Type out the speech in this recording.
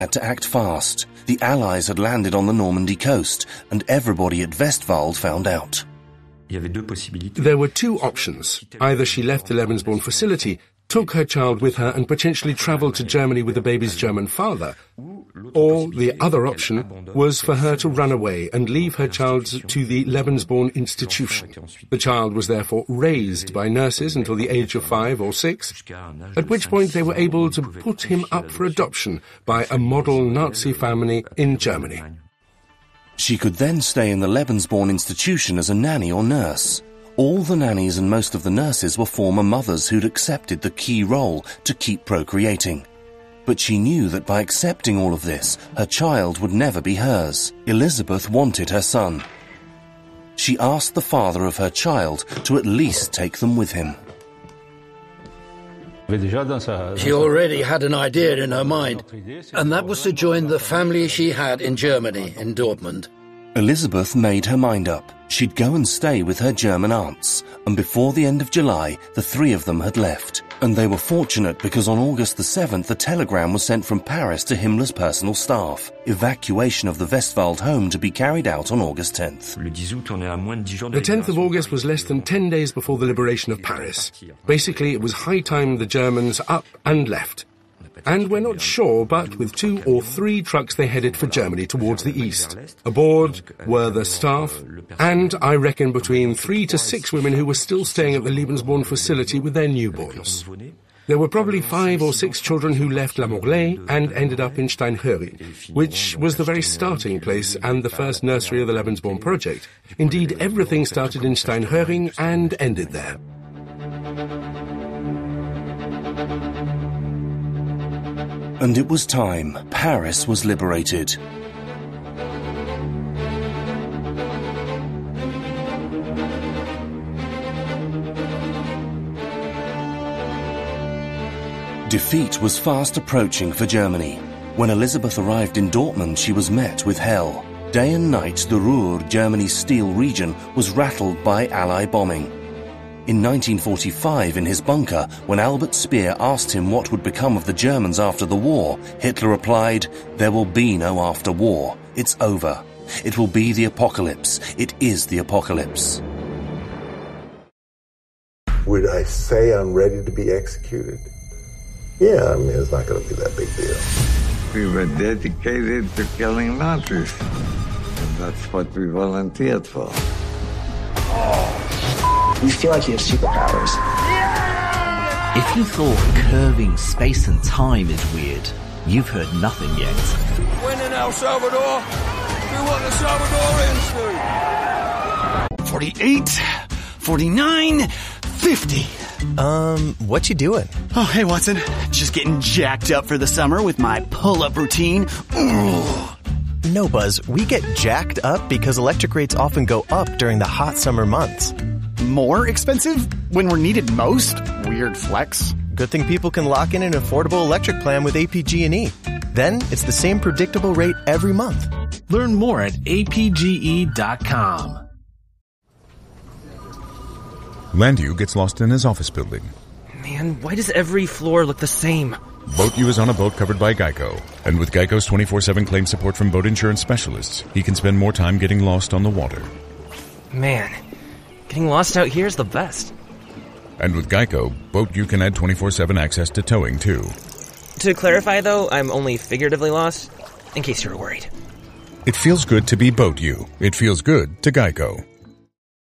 had to act fast. The Allies had landed on the Normandy coast, and everybody at Westwald found out. There were two options. Either she left the Lebensborn facility, took her child with her and potentially travelled to Germany with the baby's German father, or the other option was for her to run away and leave her child to the Lebensborn institution. The child was therefore raised by nurses until the age of 5 or 6, at which point they were able to put him up for adoption by a model Nazi family in Germany. She could then stay in the Lebensborn institution as a nanny or nurse. All the nannies and most of the nurses were former mothers who'd accepted the key role to keep procreating. But she knew that by accepting all of this, her child would never be hers. Elizabeth wanted her son. She asked the father of her child to at least take them with him. She already had an idea in her mind, and that was to join the family she had in Germany, in Dortmund. Elizabeth made her mind up. She'd go and stay with her German aunts, and before the end of July, the three of them had left. And they were fortunate because on August the 7th, a telegram was sent from Paris to Himmler's personal staff. Evacuation of the Westwald home to be carried out on August 10th. The 10th of August was less than 10 days before the liberation of Paris. Basically, it was high time the Germans up and left. And we're not sure, but with 2 or 3 trucks they headed for Germany towards the east. Aboard were the staff, and I reckon between 3 to 6 women who were still staying at the Lebensborn facility with their newborns. There were probably 5 or 6 children who left La Morlaix and ended up in Steinhöring, which was the very starting place and the first nursery of the Lebensborn project. Indeed, everything started in Steinhöring and ended there. And it was time. Paris was liberated. Defeat was fast approaching for Germany. When Elizabeth arrived in Dortmund, she was met with hell. Day and night, the Ruhr, Germany's steel region, was rattled by Allied bombing. In 1945, in his bunker, when Albert Speer asked him what would become of the Germans after the war, Hitler replied, "There will be no after war. It's over. It will be the apocalypse. It is the apocalypse." Would I say I'm ready to be executed? Yeah, I mean, it's not going to be that big deal. We were dedicated to killing Nazis, and that's what we volunteered for. You feel like you have superpowers. If you thought curving space and time is weird, you've heard nothing yet. When in El Salvador, do what the Salvadorians do. 48, 49, 50. What you doing? Oh, hey, Watson. Just getting jacked up for the summer with my pull-up routine. Ooh. No, Buzz. We get jacked up because electric rates often go up during the hot summer months. More expensive when we're needed most? Weird flex. Good thing people can lock in an affordable electric plan with APG&E. Then it's the same predictable rate every month. Learn more at apge.com. Landu gets lost in his office building. Man, why does every floor look the same? Boat U is on a boat covered by Geico. And with Geico's 24/7 claim support from boat insurance specialists, he can spend more time getting lost on the water. Man, getting lost out here is the best. And with Geico, Boat U can add 24/7 access to towing, too. To clarify, though, I'm only figuratively lost, in case you were worried. It feels good to be Boat U. It feels good to Geico.